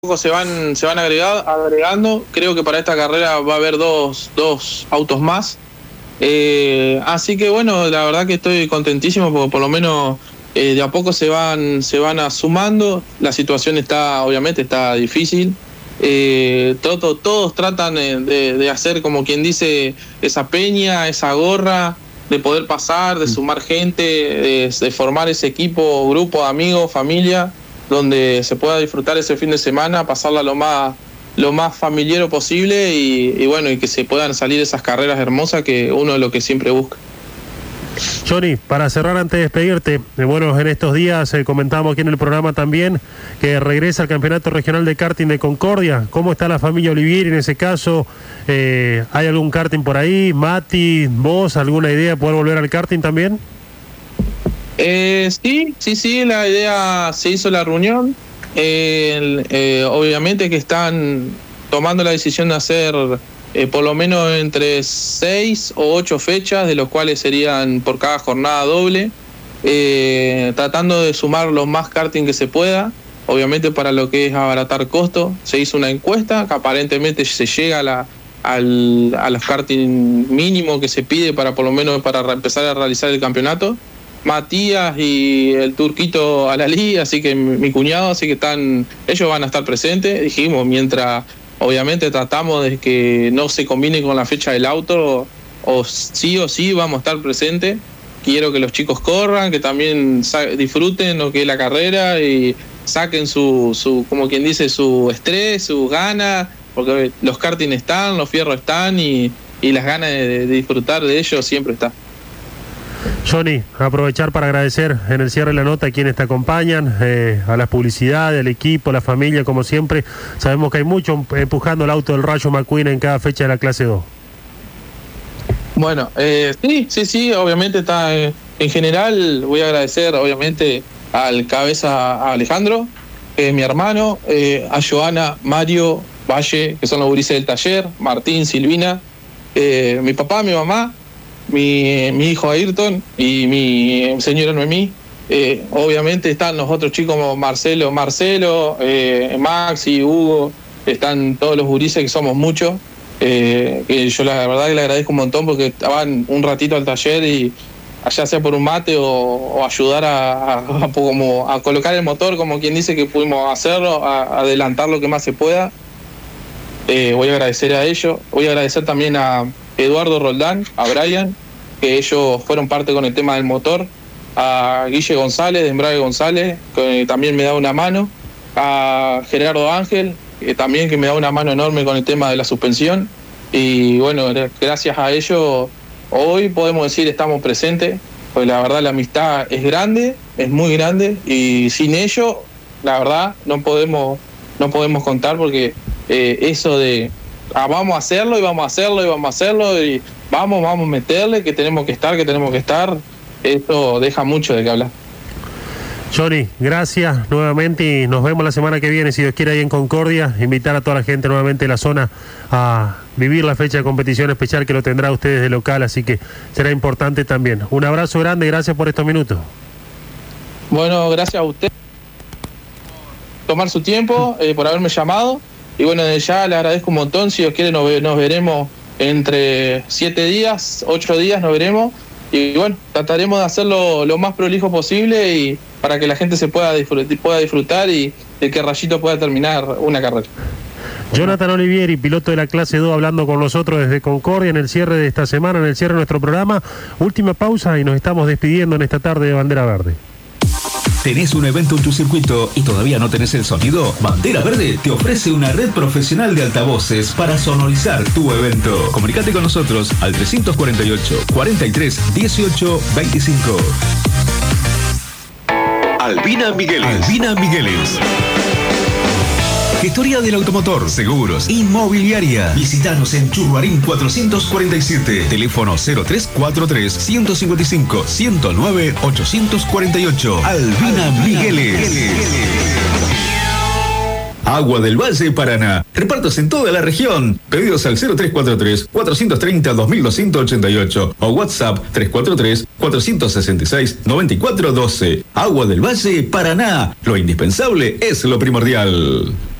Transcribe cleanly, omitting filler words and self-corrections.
poco se van agregando. Creo que para esta carrera va a haber dos autos más. Así que bueno, la verdad que estoy contentísimo porque por lo menos de a poco se van sumando. La situación obviamente está difícil. Todos tratan de hacer, como quien dice, esa peña, esa gorra, de poder pasar, de sumar gente, de formar ese equipo, grupo de amigos, familia, donde se pueda disfrutar ese fin de semana, pasarla lo más familiar posible y bueno, y que se puedan salir esas carreras hermosas que uno es lo que siempre busca. Johnny, para cerrar antes de despedirte, bueno, en estos días comentamos aquí en el programa también que regresa al Campeonato Regional de Karting de Concordia. ¿Cómo está la familia Olivieri en ese caso? ¿Hay algún karting por ahí? Mati, vos, ¿alguna idea de poder volver al karting también? Sí, la idea, se hizo la reunión. Obviamente que están tomando la decisión de hacer por lo menos entre 6 o 8 fechas, de los cuales serían por cada jornada doble, tratando de sumar los más karting que se pueda, obviamente para lo que es abaratar costo. Se hizo una encuesta que aparentemente se llega a los karting mínimo que se pide para por lo menos para empezar a realizar el campeonato. Matías y el turquito Alalí, así que mi cuñado, así que ellos van a estar presentes. Dijimos, mientras obviamente tratamos de que no se combine con la fecha del auto, o sí vamos a estar presentes. Quiero que los chicos corran, que también disfruten lo que es la carrera y saquen su como quien dice, su estrés, sus ganas, porque los karting están, los fierros están y las ganas de disfrutar de ellos siempre están. Johnny, aprovechar para agradecer en el cierre de la nota a quienes te acompañan, a la publicidad, al equipo, la familia, como siempre. Sabemos que hay mucho empujando el auto del Rayo McQueen en cada fecha de la clase 2. Bueno, sí, obviamente está en general. Voy a agradecer obviamente al cabeza, a Alejandro, que es mi hermano, a Joana, Mario, Valle, que son los gurises del taller, Martín, Silvina, mi papá, mi mamá, mi hijo Ayrton y mi señora Noemí. Obviamente están los otros chicos como Marcelo, Maxi, Hugo, están todos los gurises, que somos muchos, que yo la verdad que le agradezco un montón porque estaban un ratito al taller y ya sea por un mate o ayudar a colocar el motor, como quien dice, que pudimos hacerlo, a adelantar lo que más se pueda. Voy a agradecer a ellos. Voy a agradecer también a Eduardo Roldán, a Brian, que ellos fueron parte con el tema del motor, a Guille González, de Embrague González, que también me da una mano, a Gerardo Ángel, que también me da una mano enorme con el tema de la suspensión. Y bueno, gracias a ellos hoy podemos decir estamos presentes, pues la verdad la amistad es grande, es muy grande, y sin ellos la verdad no podemos contar, porque eso de vamos a hacerlo y vamos a hacerlo y vamos a meterle, que tenemos que estar, esto deja mucho de qué hablar. Johnny, gracias nuevamente y nos vemos la semana que viene, si Dios quiere, ahí en Concordia. Invitar a toda la gente nuevamente de la zona a vivir la fecha de competición especial que lo tendrá ustedes de local, así que será importante también. Un abrazo grande y gracias por estos minutos. Bueno, gracias a usted por tomar su tiempo, por haberme llamado. Y bueno, desde ya le agradezco un montón. Si Dios quiere, nos veremos entre 7 días, 8 días, nos veremos. Y bueno, trataremos de hacerlo lo más prolijo posible y para que la gente se pueda disfrutar y de que Rayito pueda terminar una carrera. Jonathan Olivieri, piloto de la clase 2, hablando con nosotros desde Concordia en el cierre de esta semana, en el cierre de nuestro programa. Última pausa y nos estamos despidiendo en esta tarde de Bandera Verde. ¿Tenés un evento en tu circuito y todavía no tenés el sonido? Bandera Verde te ofrece una red profesional de altavoces para sonorizar tu evento. Comunicate con nosotros al 348 43 18 25. Albina Migueles. Gestoría del automotor, seguros, inmobiliaria. Visítanos en Churruarín 447. Teléfono 0343 155 109 848. Albina Migueles. Agua del Valle Paraná. Repartos en toda la región. Pedidos al 0343 430 2288 o WhatsApp 343 466 9412. Agua del Valle Paraná. Lo indispensable es lo primordial.